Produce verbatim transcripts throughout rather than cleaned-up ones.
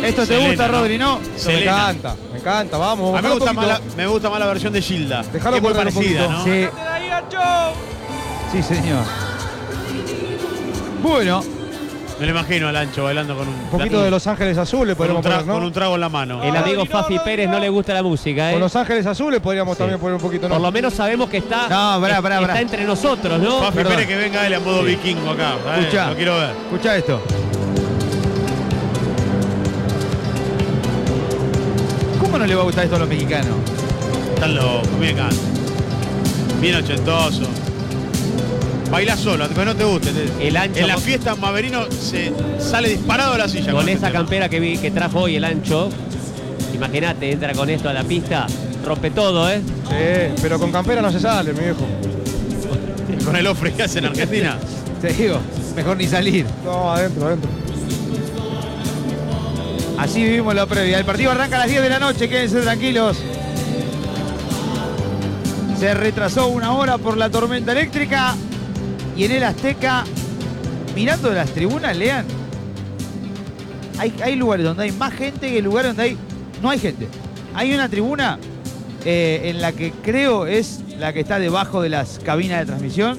Esto te Selena, gusta, ¿no? Rodri, ¿no? Esto me encanta, me encanta, vamos. A mí me gusta, más la, me gusta más la versión de Gilda. Dejalo que es muy correr un parecida, poquito. ¿no? Sí. Sí, señor. Bueno, Me lo imagino al Ancho bailando con un, Un poquito de Los Ángeles Azules con un, podríamos tra- poner, ¿no? con un trago en la mano. El amigo Fafi Pérez no le gusta la música, ¿eh? Con Los Ángeles Azules podríamos Sí. también poner un poquito, ¿no? Por lo menos sabemos que está, No, pará, pará, está pará. entre nosotros, ¿no? Fafi Perdón. Pérez que venga él a modo vikingo acá. ¿sabes? Escuchá. Lo quiero ver. escucha esto. ¿Cómo no le va a gustar esto a los mexicanos? Están locos, me encanta. Bien ochentoso. Baila solo, que no te guste. Te- El Ancho en la con- fiesta Maverino se sale disparado de la silla. Con este esa tema. campera que vi que trajo hoy el Ancho, imagínate, entra con esto a la pista, rompe todo, ¿eh? Sí, pero con campera no se sale, mi viejo. Con el ofre que hace en Argentina. Te digo, mejor ni salir. No, adentro, adentro. Así vivimos la previa. El partido arranca a las diez de la noche, quédense tranquilos. Se retrasó una hora por la tormenta eléctrica. Y en el Azteca, mirando las tribunas, lean, hay, hay lugares donde hay más gente que lugares donde hay, no hay gente. Hay una tribuna eh, en la que creo es la que está debajo de las cabinas de transmisión,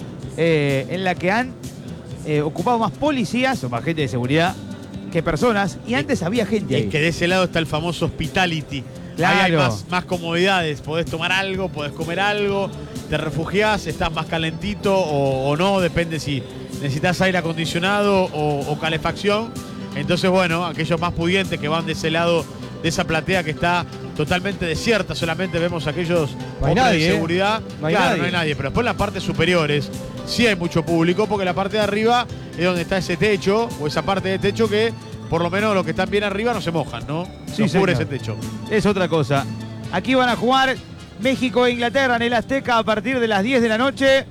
eh, en la que han eh, ocupado más policías o más gente de seguridad que personas, y antes había gente Es ahí. que de ese lado está el famoso hospitality. Claro. Ahí hay más, más comodidades. Podés tomar algo, podés comer algo, te refugiás, estás más calentito o, o no, depende si necesitas aire acondicionado o, o calefacción. Entonces, bueno, aquellos más pudientes que van de ese lado de esa platea que está totalmente desierta, solamente vemos aquellos No hay hombres nadie, de ¿eh? seguridad. No hay claro, nadie. no hay nadie. Pero después en las partes superiores sí hay mucho público, porque la parte de arriba es donde está ese techo, o esa parte de techo que por lo menos los que están bien arriba no se mojan, ¿no? Sí, No cubre señor. ese techo. Es otra cosa. Aquí van a jugar México e Inglaterra en el Azteca a partir de las diez de la noche.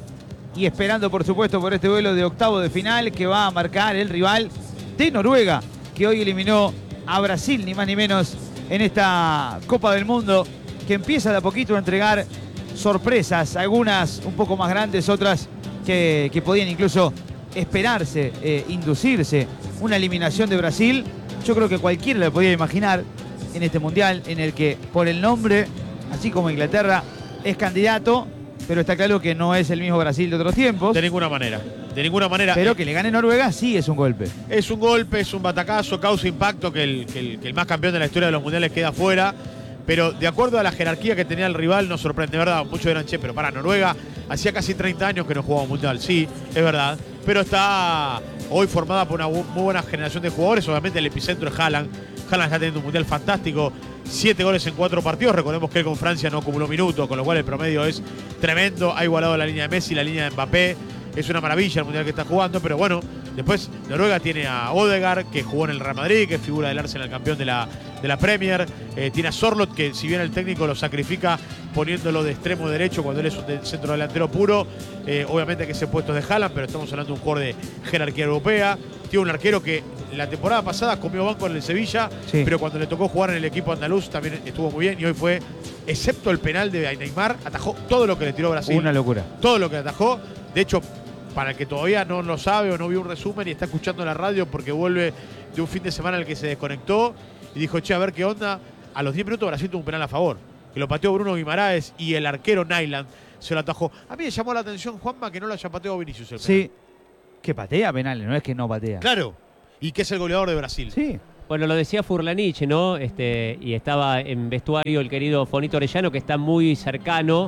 Y esperando, por supuesto, por este duelo de octavo de final que va a marcar el rival de Noruega, que hoy eliminó a Brasil, ni más ni menos, en esta Copa del Mundo, que empieza de a poquito a entregar sorpresas, algunas un poco más grandes, otras que, que podían incluso esperarse, eh, inducirse. Una eliminación de Brasil, yo creo que cualquiera le podía imaginar en este Mundial, en el que por el nombre, así como Inglaterra, es candidato, pero está claro que no es el mismo Brasil de otros tiempos. De ninguna manera. De ninguna manera. Pero Eh, que le gane Noruega sí es un golpe. Es un golpe, es un batacazo, causa impacto que el, que, el, que el más campeón de la historia de los mundiales queda fuera. Pero de acuerdo a la jerarquía que tenía el rival, nos sorprende, ¿verdad? Muchos dirán, che, pero para Noruega, hacía casi treinta años que no jugaba un mundial. Sí, es verdad. Pero está hoy formada por una bu- muy buena generación de jugadores. Obviamente el epicentro es Haaland. Haaland está teniendo un mundial fantástico. Siete goles en cuatro partidos. Recordemos que él con Francia no acumuló minutos, con lo cual el promedio es tremendo. Ha igualado la línea de Messi, la línea de Mbappé. Es una maravilla el mundial que está jugando, pero bueno, después Noruega tiene a Odegaard, que jugó en el Real Madrid, que es figura del Arsenal, campeón de la, de la Premier. Eh, tiene a Sorloth, que si bien el técnico lo sacrifica poniéndolo de extremo derecho cuando él es un de- centro delantero puro, eh, obviamente que ese puesto es de Haaland, pero estamos hablando de un jugador de jerarquía europea. Tiene un arquero que la temporada pasada comió banco en el Sevilla, Sí. pero cuando le tocó jugar en el equipo andaluz también estuvo muy bien, y hoy fue, excepto el penal de Neymar, atajó todo lo que le tiró Brasil. Una locura. Todo lo que atajó. De hecho, para el que todavía no lo sabe o no vio un resumen y está escuchando la radio porque vuelve de un fin de semana en el que se desconectó y dijo, che, a ver qué onda. A los diez minutos Brasil tuvo un penal a favor, que lo pateó Bruno Guimaraes y el arquero Nyland se lo atajó. A mí me llamó la atención, Juanma, que no lo haya pateado Vinicius el penal. Sí. Que patea penales, no es que no patea. Claro. Y que es el goleador de Brasil. Sí. Bueno, lo decía Furlanich, ¿no? Este, y estaba en vestuario el querido Fonito Orellano, que está muy cercano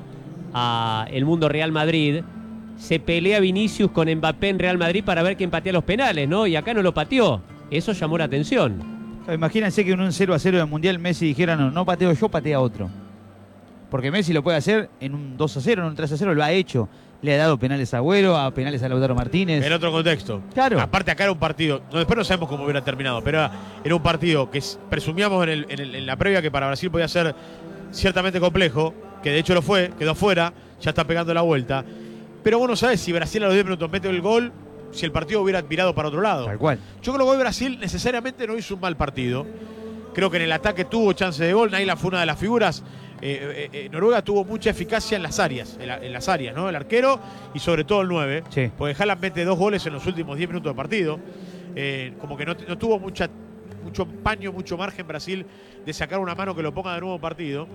a el mundo Real Madrid. Se pelea Vinicius con Mbappé en Real Madrid para ver quién patea los penales, ¿no? Y acá no lo pateó. Eso llamó la atención. Imagínense que en un cero a cero del Mundial Messi dijera, no, no pateo yo, patea otro. Porque Messi lo puede hacer en un dos a cero, en un tres a cero, lo ha hecho. Le ha dado penales a Agüero, a penales a Lautaro Martínez. En otro contexto. Claro. Aparte acá era un partido, no, después no sabemos cómo hubiera terminado, pero era, era un partido que s- presumíamos en, el- en el- en la previa que para Brasil podía ser ciertamente complejo, que de hecho lo fue, quedó afuera, ya está pegando la vuelta. Pero vos no sabés si Brasil a los diez minutos mete el gol, si el partido hubiera virado para otro lado. Tal cual. Yo creo que hoy Brasil necesariamente no hizo un mal partido. Creo que en el ataque tuvo chance de gol, Naila fue una de las figuras. Eh, eh, eh, Noruega tuvo mucha eficacia en las áreas, en, la- en las áreas, ¿no? El arquero y sobre todo el nueve. Sí. Porque Haaland mete dos goles en los últimos diez minutos de partido. Eh, como que no, no tuvo mucha mucho paño, mucho margen Brasil de sacar una mano que lo ponga de nuevo en partido.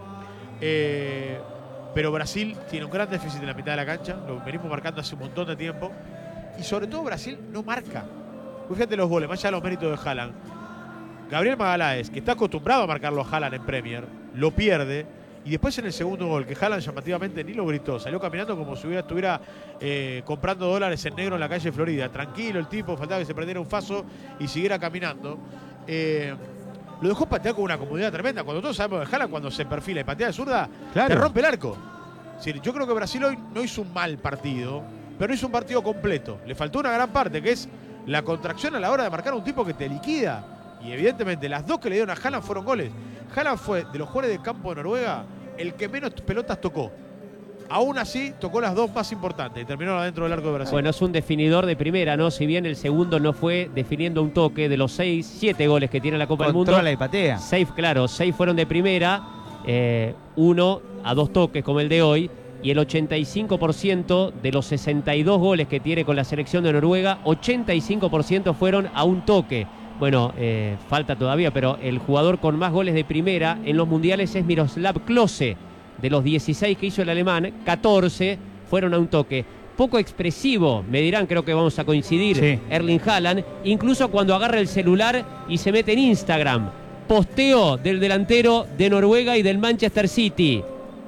Eh, pero Brasil tiene un gran déficit en la mitad de la cancha, lo venimos marcando hace un montón de tiempo. Y sobre todo Brasil no marca. Fíjate los goles, más allá de los méritos de Haaland. Gabriel Magalhães, que está acostumbrado a marcarlo a Haaland en Premier, lo pierde. Y después en el segundo gol, que Haaland llamativamente ni lo gritó, salió caminando como si hubiera, estuviera eh, comprando dólares en negro en la calle Florida. Tranquilo el tipo, faltaba que se prendiera un faso y siguiera caminando. Eh, lo dejó patear con una comodidad tremenda. Cuando todos sabemos de Haaland, cuando se perfila y patea de zurda, Claro. te rompe el arco. Es decir, yo creo que Brasil hoy no hizo un mal partido, pero hizo un partido completo. Le faltó una gran parte, que es la contracción a la hora de marcar a un tipo que te liquida. Y evidentemente las dos que le dieron a Haaland fueron goles. Haaland fue, de los jugadores de campo de Noruega, el que menos pelotas tocó. Aún así, tocó las dos más importantes y terminó adentro del arco de Brasil. Bueno, es un definidor de primera, ¿no? Si bien el segundo no fue definiendo un toque, de los seis, siete goles que tiene la Copa del Mundo. Controla y patea. Seis, claro, seis fueron de primera, eh, uno a dos toques como el de hoy, y el ochenta y cinco por ciento de los sesenta y dos goles que tiene con la selección de Noruega, ochenta y cinco por ciento fueron a un toque. Bueno, eh, falta todavía, pero el jugador con más goles de primera en los mundiales es Miroslav Klose. De los dieciséis que hizo el alemán, catorce fueron a un toque. Poco expresivo, me dirán, creo que vamos a coincidir, Sí. Erling Haaland, incluso cuando agarra el celular y se mete en Instagram. Posteo del delantero de Noruega y del Manchester City.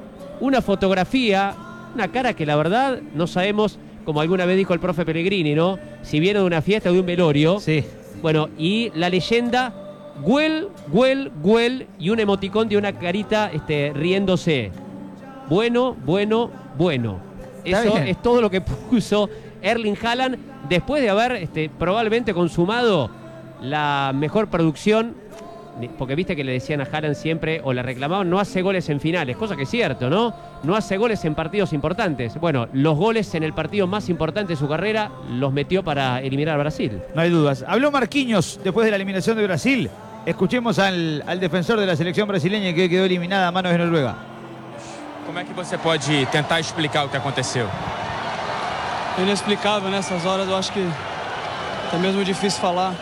Una fotografía, una cara que la verdad no sabemos, como alguna vez dijo el profe Pellegrini, ¿no? Si viene de una fiesta o de un velorio. Sí. Bueno, y la leyenda, Güell, Güell, Güell, y un emoticón de una carita este, riéndose. Bueno, bueno, bueno. Está Eso bien. es todo lo que puso Erling Haaland después de haber este, probablemente consumado la mejor producción, porque viste que le decían a Haaland siempre, o le reclamaban, no hace goles en finales, cosa que es cierto, ¿no? No hace goles en partidos importantes. Bueno, los goles en el partido más importante de su carrera los metió para eliminar a Brasil. No hay dudas. Habló Marquinhos después de la eliminación de Brasil. Escuchemos al, al defensor de la selección brasileña que quedó eliminada a manos de Noruega. Como é que você pode tentar explicar o que aconteceu? Inexplicável nessas horas, eu acho que é mesmo difícil falar.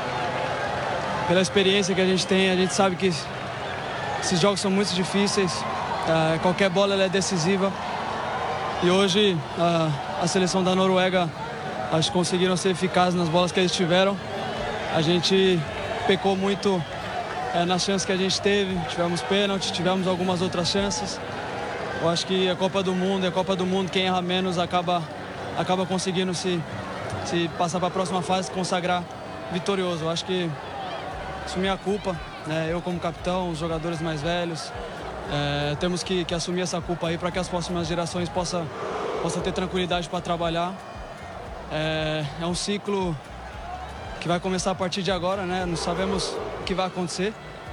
Pela experiência que a gente tem, a gente sabe que esses jogos são muito difíceis, é, qualquer bola ela é decisiva. E hoje a, a seleção da Noruega, acho que conseguiram ser eficazes nas bolas que eles tiveram. A gente pecou muito é, nas chances que a gente teve, tivemos pênalti, tivemos algumas outras chances. Eu acho que a Copa do Mundo, a Copa do Mundo, quem erra menos acaba, acaba conseguindo se, se passar para a próxima fase, consagrar vitorioso. Eu acho que assumir a culpa, né? Eu como capitão, os jogadores mais velhos, é, temos que, que assumir essa culpa aí para que as próximas gerações possam possa ter tranquilidade para trabalhar. É, é um ciclo que vai começar a partir de agora, né? Não sabemos o que vai acontecer,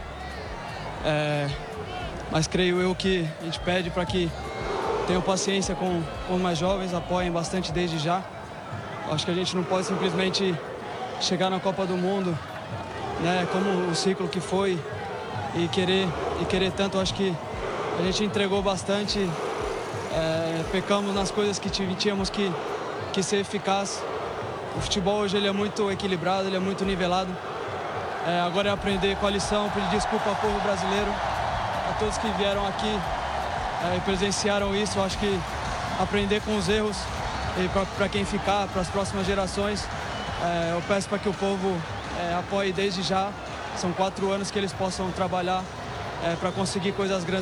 é, mas creio eu que a gente pede para que tenham paciência com, com os mais jovens, apoiem bastante desde já. Acho que a gente não pode simplesmente chegar na Copa do Mundo, né, como o ciclo que foi e querer, e querer tanto. Acho que a gente entregou bastante, é, pecamos nas coisas que tínhamos que, que ser eficaz. O futebol hoje ele é muito equilibrado, ele é muito nivelado. É, agora é aprender com a lição, pedir desculpa ao povo brasileiro, a todos que vieram aqui é, e presenciaram isso. Acho que aprender com os erros e para quem ficar, para as próximas gerações, é, eu peço para que o povo É, apoie desde já. São quatro anos que eles possam trabalhar é, para conseguir coisas grandes.